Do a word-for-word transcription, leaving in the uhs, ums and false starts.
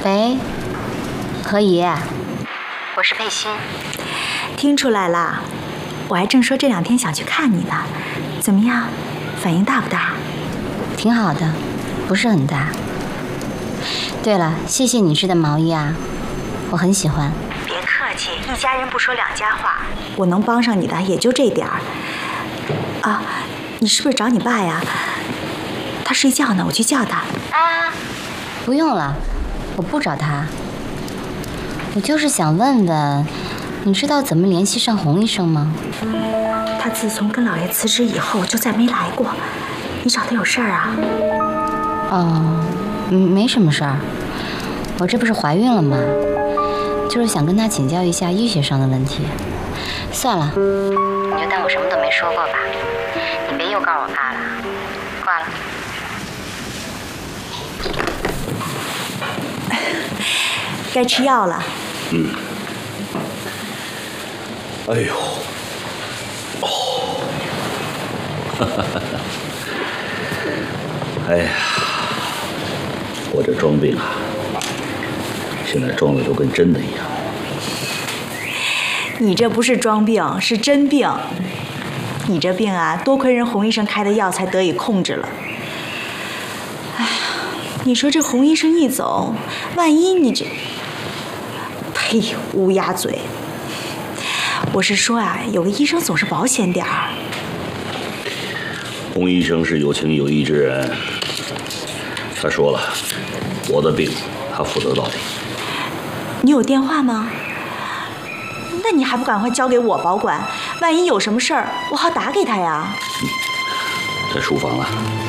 喂，何姨，我是佩欣。 听出来了，我还正说这两天想去看你呢。怎么样，反应大不大？ 挺好的，不是很大。对了，谢谢你织的毛衣啊，我很喜欢。 别客气，一家人不说两家话。我能帮上你的也就这点儿。啊，你是不是找你爸呀？他睡觉呢，我去叫他。 啊，不用了，我不找他。我就是想问问，你知道怎么联系上洪医生吗？ 他自从跟老爷辞职以后，就再没来过。你找他有事儿啊？ 哦，没什么事儿。我这不是怀孕了吗？就是想跟他请教一下医学上的问题。算了，你就当我什么都没说过吧。你别又告我爸了。挂了。 该吃药了。 嗯。哎呦，哦，哈哈哈！哎呀，我这装病啊，现在装的都跟真的一样。 你这不是装病，是真病。你这病啊，多亏人洪医生开的药才得以控制了。哎呀，你说这洪医生一走，万一你这……呸，乌鸦嘴！我是说啊，有个医生总是保险点儿。 洪医生是有情有义之人，他说了，我的病他负责到底。 你有电话吗？那你还不赶快交给我保管？万一有什么事儿，我好打给他呀。 在书房了。